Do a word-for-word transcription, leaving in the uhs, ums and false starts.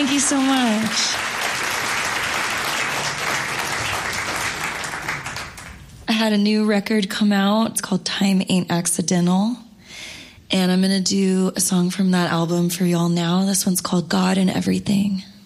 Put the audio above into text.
Thank you so much. I had a new record come out. It's called Time Ain't Accidental. And I'm going to do a song from that album for y'all now. This one's called God and Everything.